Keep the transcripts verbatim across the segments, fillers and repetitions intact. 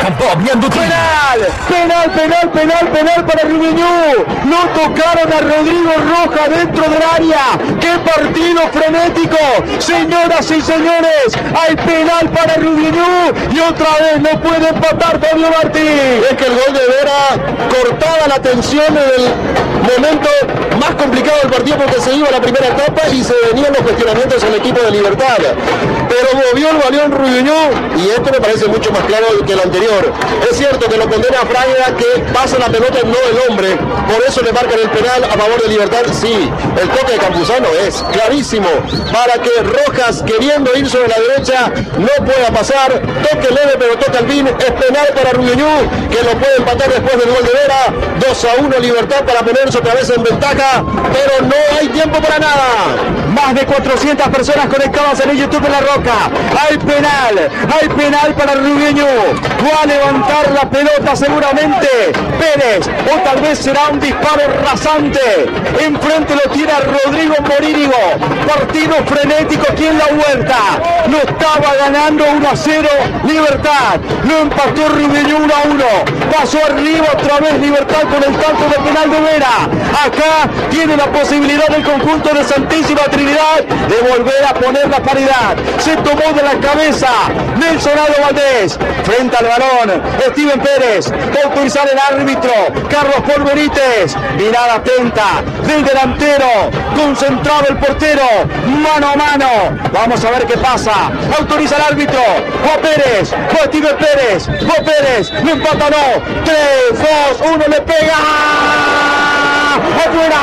campo, Bianduti. Penal, penal, penal, penal, penal para Rubiñú. No tocaron a Rodrigo Rojas dentro del área. ¡Qué partido frenético! Señoras y señores, hay penal para Rubiñú y otra vez no puede empatar Fabio Martí. Es que el gol de Vera cortaba la tensión en el momento más complicado del partido porque se iba a la primera etapa y se venían los cuestionamientos al equipo de Libertad. Pero movió el balón Rubiñú y esto me parece mucho más claro que el anterior. Es cierto que lo condena a Fraga, que pasa la pelota y no el hombre, por eso le marcan el penal a favor de Libertad. Sí, el toque de Campuzano es clarísimo para que Rojas, queriendo ir sobre la derecha, no pueda pasar. Toque leve pero toca al fin, es penal para Rubiñú, que lo puede empatar después del gol de Vera. Dos a uno Libertad para ponerse otra vez en ventaja, pero no hay tiempo para nada. Más de cuatrocientas personas conectadas en el YouTube de La Roca. Hay penal, hay penal para Rubiñú. Va a levantar la pelota seguramente Pérez, o tal vez será un disparo rasante. Enfrente lo tiene a Rodrigo Morínigo. Partido frenético aquí en la vuelta. Lo estaba ganando uno a cero Libertad. Lo empató Rubiñú uno a uno. Pasó arriba otra vez Libertad con el tanto de penal de Vera. Acá tiene la posibilidad del conjunto de Santísima Trinidad de volver a poner la paridad. Se tomó de la cabeza Nelson Aldo Valdés. Frente al balón, Steven Pérez. Va a autorizar el árbitro Carlos Paul Benítez. Mirada atenta del delantero. Concentrado el portero. Mano a mano. Vamos a ver qué pasa. Autoriza el árbitro. Va Pérez. Va Steven Pérez. Va Pérez. No empata, no. tres, dos, uno. Le pega. ¡Afuera!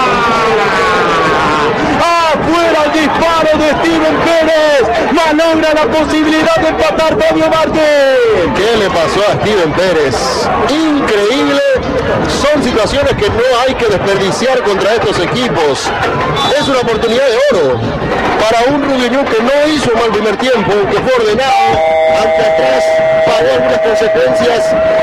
¡Afuera el disparo de Steven Pérez! Malogra la posibilidad de empatar Fabio Martín. ¿Qué le pasó a Steven Pérez? Increíble. Son situaciones que no hay que desperdiciar contra estos equipos. Es una oportunidad de oro para un Rubiñú que no hizo un mal primer tiempo, que fue ordenado, ante atrás pagó algunas consecuencias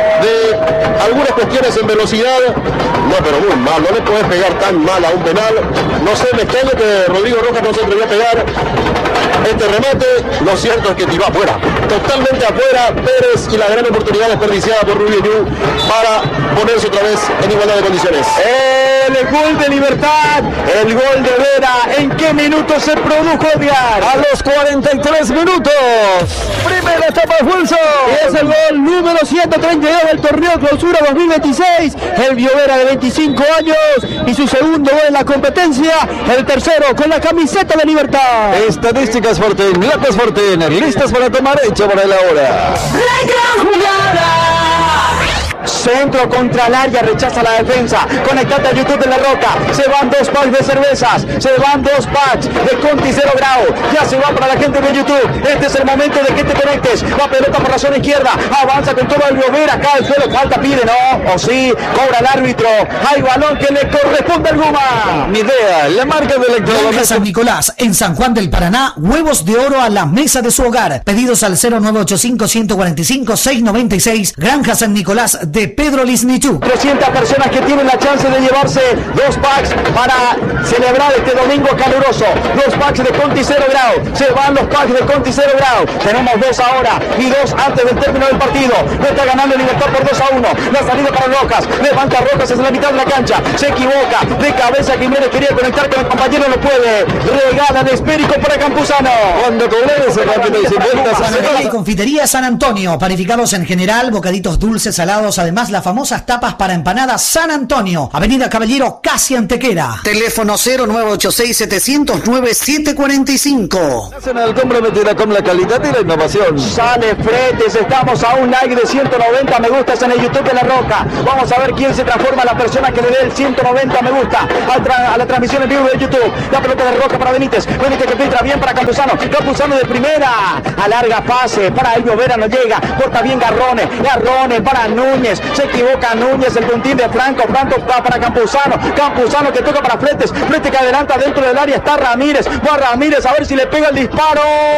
de algunas cuestiones en velocidad. No, pero muy mal, no le puedes pegar tan mal a un penal. No sé, me extraña que Rodrigo Rojas no se atrevió a pegar este remate. Lo cierto es que tiró afuera, totalmente afuera Pérez, y la gran oportunidad desperdiciada por Rubiñú para ponerse otra vez en igualdad de condiciones. El gol de Libertad, el gol de Vera. ¿En qué minuto se produjo, Edgar? A los cuarenta y tres minutos. Primera etapa de Fulso. Es el gol número ciento treinta y dos del torneo Clausura dos mil veintiséis. El Biovera de veinticinco años y su segundo gol en la competencia. El tercero con la camiseta de Libertad. Estadísticas Fortín, López Fortín, listas para tomar, hecho para la hora. ¡La gran jugada! Centro contra el área, rechaza la defensa. Conectate al YouTube de La Roca. Se van dos packs de cervezas. Se van dos packs de Conti cero grado. Ya se va para la gente de YouTube. Este es el momento de que te conectes. La pelota por la zona izquierda. Avanza con todo el Biovera. Acá el suelo. Falta pide, ¿no? O sí. Cobra el árbitro. Hay balón que le corresponde al Guma. Mi idea, la marca de Granja San Nicolás, en San Juan del Paraná. Huevos de oro a la mesa de su hogar. Pedidos al cero nueve ocho cinco, uno cuatro cinco, seis nueve seis. Granja San Nicolás de Pedro Lisnichú. trescientas personas que tienen la chance de llevarse dos packs para celebrar este domingo caluroso. Dos packs de Conti cero grado. Se van los packs de Conti cero grado. Tenemos dos ahora y dos antes del término del partido. No está ganando Libertad por dos a uno. La salida para Rojas. Levanta Rojas desde la mitad de la cancha. Se equivoca. De cabeza Jiménez quería conectar con el compañero. No puede. Regala el esférico para Campuzano. Cuando cobré ese rápido y cincuenta. Panadería y Confitería San Antonio. Panificados en general, bocaditos dulces, salados. Además, las famosas tapas para empanadas San Antonio. Avenida Caballero, casi Antequera. Teléfono cero nueve ocho seis, siete cero cero, nueve siete cuatro cinco. Nacional comprometida con la calidad y la innovación. Sale Fretes, estamos a un like de ciento noventa me gustas en el YouTube de La Roca. Vamos a ver quién se transforma, la persona que le dé el ciento noventa me gusta a, tra a la transmisión en vivo de YouTube. La pelota de Roca para Benítez. Benítez que filtra bien para Campuzano. Campuzano de primera. Alarga pase para el Biovera, no llega. Corta bien Garrone. Garrone para Núñez. Se equivoca Núñez, el puntín de Franco. Franco está para Campuzano. Campuzano que toca para Fretes. Fretes que adelanta dentro del área. Está Ramírez. Va Ramírez a ver si le pega el disparo.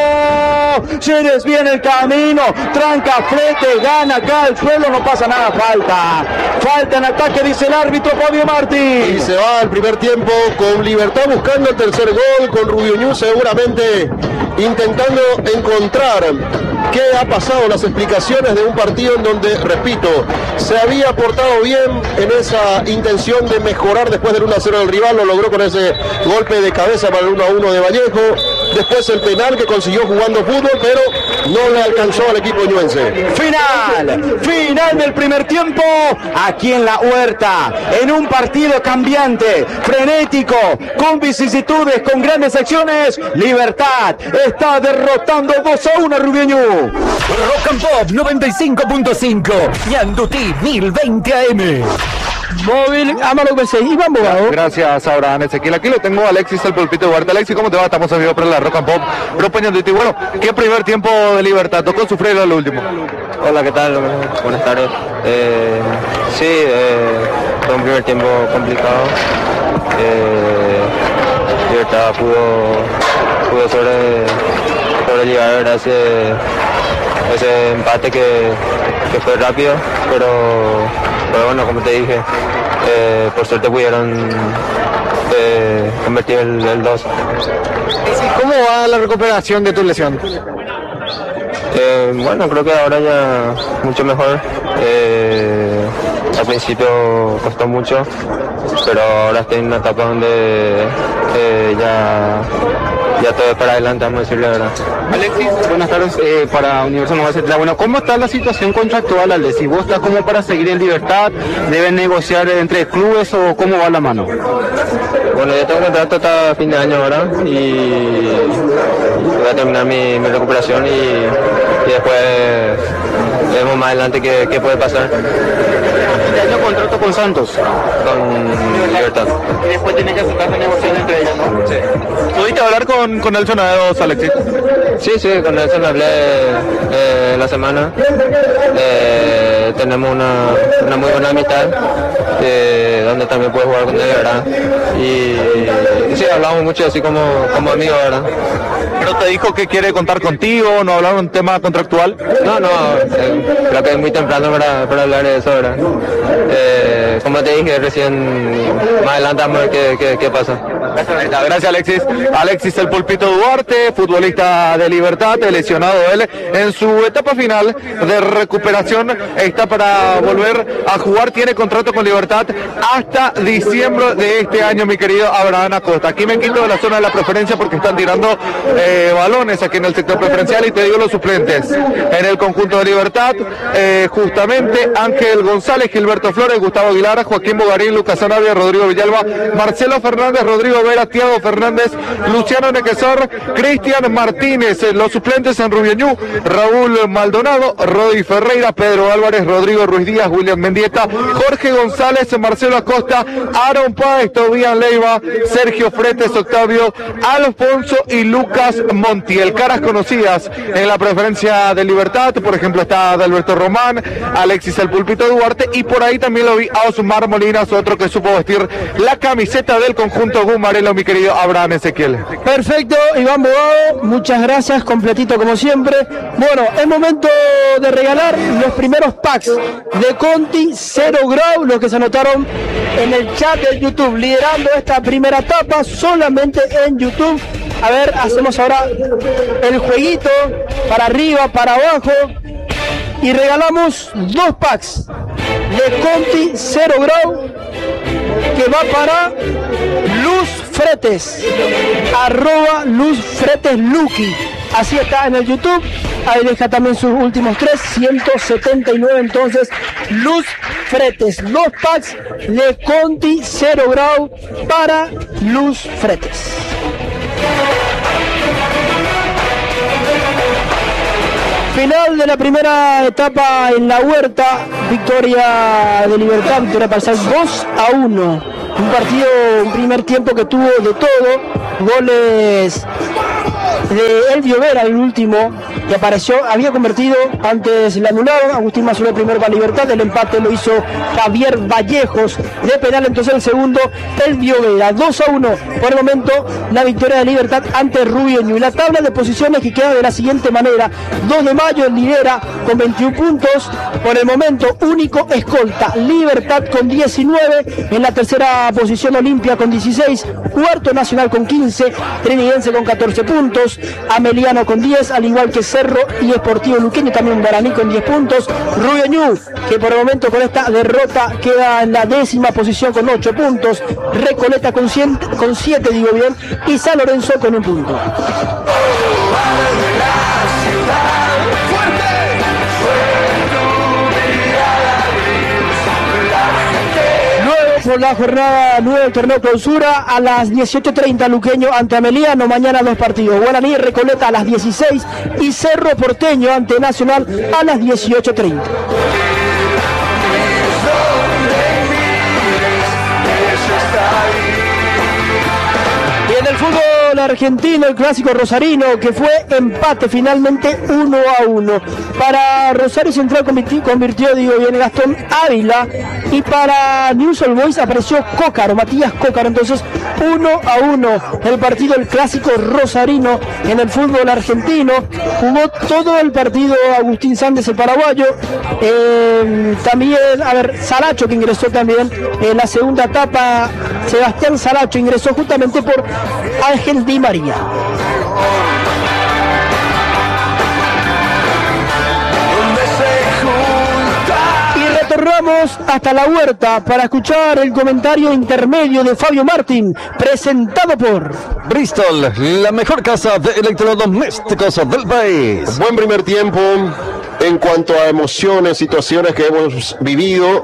Se desviene el camino. Tranca Fretes. Gana acá al suelo. No pasa nada. Falta. Falta en ataque, dice el árbitro Fabio Martí. Y se va al primer tiempo con Libertad buscando el tercer gol. Con Rubiñú seguramente intentando encontrar qué ha pasado, las explicaciones de un partido en donde, repito, se había portado bien en esa intención de mejorar después del uno a cero del rival, lo logró con ese golpe de cabeza para el uno a uno de Vallejo, después el penal que consiguió jugando fútbol, pero no le alcanzó al equipo ñuense. Final, final del primer tiempo, aquí en La Huerta, en un partido cambiante, frenético, con vicisitudes, con grandes acciones. Libertad está derrotando dos a uno a Rubiañú. Rock and Pop noventa y cinco punto cinco, Ñandutí mil veinte A M. Móvil, Amaro B C, Iván Bogado. Gracias, Abraham Ezequiel. Aquí lo tengo, Alexis, el pulpito Duarte. Alexis, ¿cómo te va? Estamos en vivo para la Rock and Pop. Grupo Ñandutí. Bueno, ¿qué primer tiempo de Libertad? ¿Tocó sufrir a lo último? Hola, ¿qué tal? Buenas tardes. Eh, sí, eh, fue un primer tiempo complicado. Eh, Libertad pudo, pudo sobre, sobrellevar ¿verdad? Ese, ese empate que, que fue rápido, pero, pero bueno, como te dije, eh, por suerte pudieron eh, convertir el, el dos. ¿Cómo va la recuperación de tu lesión? Eh, bueno, creo que ahora ya mucho mejor. Eh, al principio costó mucho, pero ahora estoy en una etapa donde eh, ya, ya todo es para adelante, vamos a decir la verdad. Alexis, buenas tardes, eh, para Universo Nueva Etcétera. Bueno, ¿cómo está la situación contractual, Alexis? ¿Vos estás como para seguir en libertad? ¿Deben negociar entre clubes o cómo va la mano? Bueno, yo tengo contrato hasta fin de año ahora y voy a terminar mi, mi recuperación y, y después vemos más adelante qué, qué puede pasar. ¿Este año contrato con Santos? Con Libertad. Y después tenés que aceptar la negociación entre ellos, ¿no? Sí. ¿Pudiste hablar con, con Nelson Aedos, Alexis? Sí, sí, con Nelson hablé eh, la semana. Eh, tenemos una, una muy buena amistad, eh, donde también puedes jugar con él, ¿verdad? Y, y sí, hablamos mucho así como, como amigos, ¿verdad? ¿Pero te dijo que quiere contar contigo? ¿No hablaron un tema contractual? No, no, eh, creo que es muy temprano para, para hablar de eso, ¿verdad? Eh, como te dije recién, más adelante vamos a ver qué, qué, qué pasa. Gracias, Alexis. Alexis el Pulpito Duarte, futbolista de Libertad, lesionado él en su etapa final de recuperación, está para volver a jugar, tiene contrato con Libertad hasta diciembre de este año, mi querido Abraham Acosta. Aquí me quito de la zona de la preferencia porque están tirando eh, balones aquí en el sector preferencial y te digo los suplentes. En el conjunto de Libertad, eh, justamente Ángel González, Gilberto Flores, Gustavo Aguilar, Joaquín Bogarín, Lucas Sanabria, Rodrigo Villalba, Marcelo Fernández, Rodrigo Vera, Tiago Fernández, Luciano Nequesor, Cristian Martínez. Los suplentes en Rubiañú, Raúl Maldonado, Rodi Ferreira, Pedro Álvarez, Rodrigo Ruiz Díaz, William Mendieta, Jorge González, Marcelo Acosta, Aaron Páez, Tobías Leiva, Sergio Fretes, Octavio Alfonso y Lucas Montiel. Caras conocidas en la preferencia de Libertad, por ejemplo está Adalberto Román, Alexis el Pulpito Duarte y por ahí también lo vi a Osmar Molinas, otro que supo vestir la camiseta del conjunto Gumarelo, mi querido Abraham Ezequiel. Perfecto, Iván Bogado, muchas gracias, completito como siempre. Bueno, es momento de regalar los primeros packs de Conti Zero Grau, los que se anotaron en el chat de YouTube, liderando esta primera etapa solamente en YouTube. A ver, hacemos ahora el jueguito para arriba, para abajo y regalamos dos packs de Conti Zero Grau que va para Luz Fretes, arroba Luz Fretes Lucky. Así está en el YouTube, ahí deja también sus últimos tres, ciento setenta y nueve entonces, Luz Fretes, dos packs de Conti Zero Grau para Luz Fretes. Final de la primera etapa en La Huerta, victoria de Libertad, victoria parcial dos a uno. Un partido, un primer tiempo que tuvo de todo, goles de Elvio Vera, el último que apareció, había convertido, antes le anularon, Agustín Mazuró el primero para Libertad, el empate lo hizo Javier Vallejos de penal, entonces el segundo Elvio Vera, dos a uno por el momento la victoria de Libertad ante Rubiañú. Y la tabla de posiciones que queda de la siguiente manera: dos de mayo lidera con veintiún puntos, por el momento único escolta Libertad con diecinueve, en la tercera posición Olimpia con dieciséis, cuarto Nacional con quince, Trinidense con catorce puntos, Ameliano con diez, al igual que Cerro y Sportivo Luqueño, también Guaraní con diez puntos. Rubio Ñu, que por el momento con esta derrota queda en la décima posición con ocho puntos. Recoleta con siete, digo bien, y San Lorenzo con un punto. Por la jornada nueve del torneo clausura, a las dieciocho treinta Luqueño ante Ameliano, mañana dos partidos, Guaraní Recoleta a las dieciséis y Cerro Porteño ante Nacional a las dieciocho treinta. Y en el fútbol argentino, el clásico rosarino, que fue empate finalmente uno a uno. Para Rosario Central convirtió, convirtió digo bien, Gastón Ávila, y para Newell's Old Boys apareció Cócaro, Matías Cócaro. Entonces uno a uno el partido, el clásico rosarino en el fútbol argentino. Jugó todo el partido Agustín Sández, el paraguayo. Eh, también, a ver, Saracho, que ingresó también en la segunda etapa. Sebastián Saracho ingresó justamente por Ángel Di María. Y retornamos hasta la huerta para escuchar el comentario intermedio de Fabio Martín, presentado por Bristol, la mejor casa de electrodomésticos del país. Buen primer tiempo en cuanto a emociones, situaciones que hemos vivido,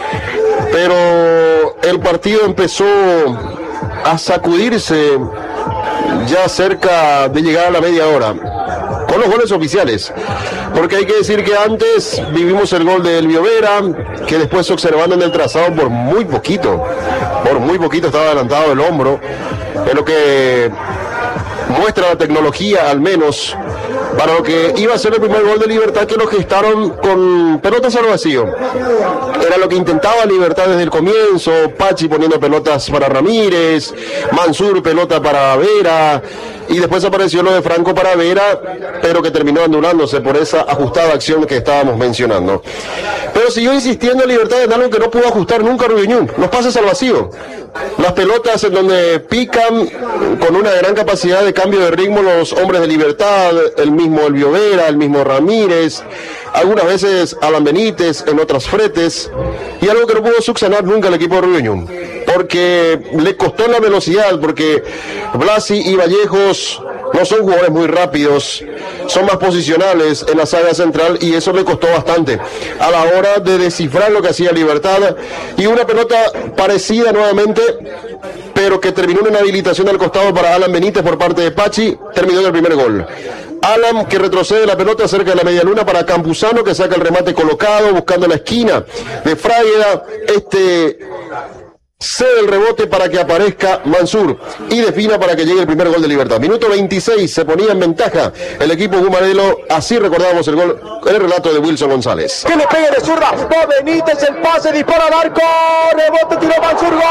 pero el partido empezó a sacudirse ya cerca de llegar a la media hora con los goles oficiales, porque hay que decir que antes vivimos el gol de Elvio Vera, que después, observando en el trazado, por muy poquito por muy poquito estaba adelantado el hombro, es lo que muestra la tecnología, al menos para lo que iba a ser el primer gol de Libertad, que lo gestaron con pelotas al vacío. Era lo que intentaba Libertad desde el comienzo, Pachi poniendo pelotas para Ramírez, Mansur pelota para Vera, y después apareció lo de Franco para Vera, pero que terminó anulándose por esa ajustada acción que estábamos mencionando. Pero siguió insistiendo Libertad en algo que no pudo ajustar nunca Rubio Ñu, los pases al vacío. Las pelotas en donde pican con una gran capacidad de cambio de ritmo los hombres de Libertad, el mismo Elvio Vera, el mismo Ramírez, algunas veces Alan Benítez en otras fretes, y algo que no pudo subsanar nunca el equipo de Rubio Ñu, porque le costó la velocidad, porque Blasi y Vallejos no son jugadores muy rápidos, son más posicionales en la saga central, y eso le costó bastante a la hora de descifrar lo que hacía Libertad. Y una pelota parecida nuevamente, pero que terminó en una habilitación al costado para Alan Benítez por parte de Pachi, terminó en el primer gol. Alan, que retrocede la pelota cerca de la media luna para Campuzano, que saca el remate colocado buscando la esquina de Fragueda. Este cede el rebote para que aparezca Mansur y defina para que llegue el primer gol de Libertad. Minuto veintiséis, se ponía en ventaja el equipo Gumarelo. Así recordamos el gol en el relato de Wilson González. Que le pegue de zurda, va Benítez, el pase, dispara al arco, rebote, tiró Mansur, gol.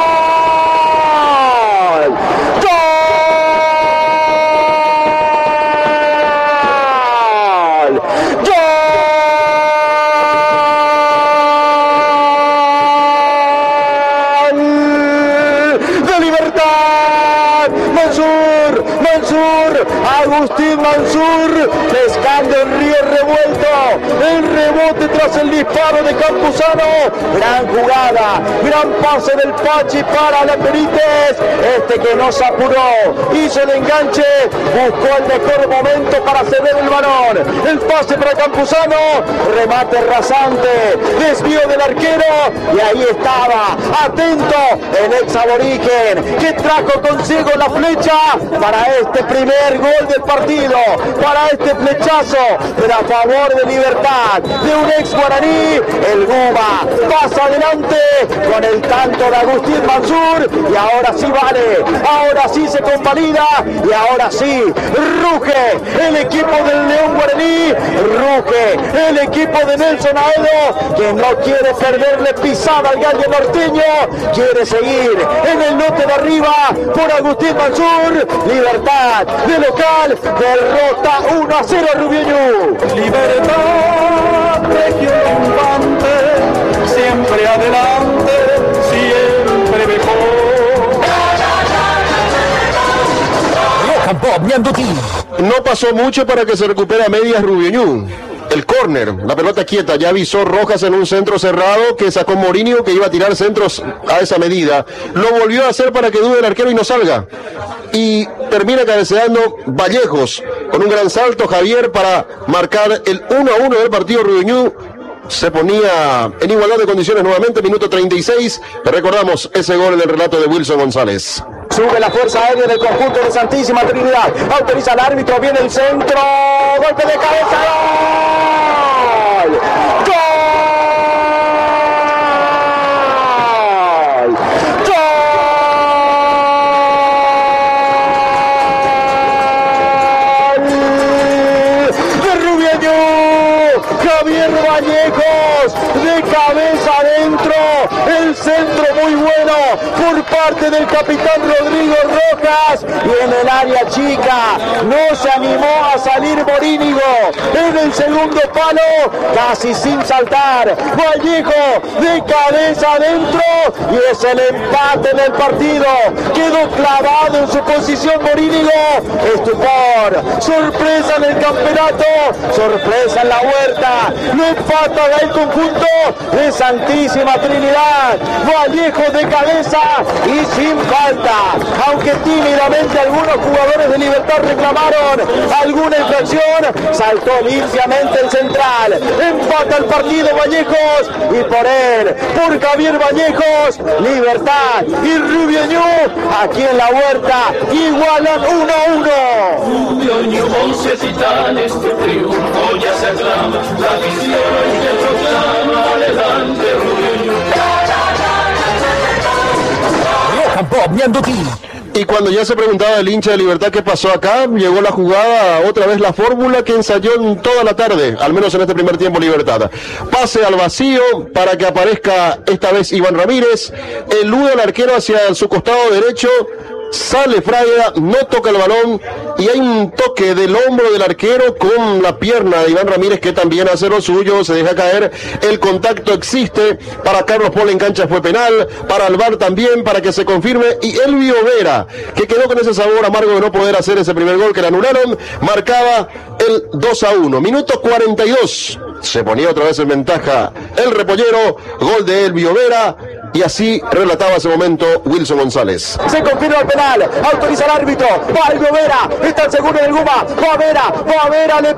¡Gol! Agustín Mansur pescando el río revuelto, el rebote tras el disparo de Campuzano, gran jugada, gran pase del Pachi para Alan Benítez, este que no se apuró, hizo el enganche, buscó el mejor momento para ceder el balón, el pase para Campuzano, remate rasante, desvío del arquero, y ahí estaba, atento el ex aborigen, que trajo consigo la flecha para este primer gol del partido, para este flechazo, pero a favor de Libertad, de un ex guaraní. El Guma pasa adelante con el tanto de Agustín Mansur, y ahora sí vale, ahora sí se convalida, y ahora sí ruge el equipo del León Guaraní, ruge el equipo de Nelson Aedo, que no quiere perderle pisada al gallo norteño, quiere seguir en el norte de arriba por Agustín Mansur. Libertad de local derrota uno a cero a Rubio Ñu. Libertad, región triunfante, siempre adelante, siempre mejor. Rock and Pop Ñandutí, No pasó mucho para que se recupere a medias Rubiñú. El córner, la pelota quieta, ya avisó Rojas en un centro cerrado que sacó Mourinho, que iba a tirar centros a esa medida. Lo volvió a hacer para que dude el arquero y no salga. Y termina cabeceando Vallejos con un gran salto, Javier, para marcar el uno a uno del partido. Rubiñú se ponía en igualdad de condiciones nuevamente, minuto treinta y seis. Recordamos ese gol en el relato de Wilson González. Sube la fuerza aérea del conjunto de Santísima Trinidad. Autoriza al árbitro, viene el centro. Golpe de cabeza. ¡Gol! ¡Gol! ¡Gol! De Rubiñú. Javier Vallejos. De cabeza adentro. El centro muy bueno por parte del capitán Rodrigo Rojas, y en el área chica no se animó a salir Morínigo en el segundo palo, casi sin saltar. Vallejo de cabeza adentro y es el empate del partido. Quedó clavado en su posición Morínigo. Estupor, sorpresa en el campeonato, sorpresa en la Huerta. Lo empata el conjunto de Santísima Trinidad. Vallejo de cabeza y sin falta, aunque tímidamente algunos jugadores de Libertad reclamaron alguna infracción, saltó limpiamente el central. Empata el partido Vallejos, y por él, por Javier Vallejos, Libertad y Rubiñú aquí en la Huerta igualan uno a uno. Rubiñú, once titanes, tu triunfo ya se aclama, la visión te proclama, adelante Rubiñú. Bob Ñandutí. Y cuando ya se preguntaba el hincha de Libertad qué pasó acá, llegó la jugada, otra vez la fórmula que ensayó en toda la tarde, al menos en este primer tiempo Libertad. Pase al vacío para que aparezca esta vez Iván Ramírez, elude al arquero hacia su costado derecho, sale Fraga, no toca el balón y hay un toque del hombro del arquero con la pierna de Iván Ramírez, que también hace lo suyo, se deja caer, el contacto existe. Para Carlos Paul en cancha fue penal, para Alvar también, para que se confirme, y Elvio Vera, que quedó con ese sabor amargo de no poder hacer ese primer gol que le anularon, marcaba el dos a uno, minuto cuarenta y dos, se ponía otra vez en ventaja el repollero, gol de Elvio Vera. Y así relataba ese momento Wilson González. Se confirma el penal, autoriza el árbitro, va Elvio Vera, está el segundo del Guma, va Vera, va Vera, le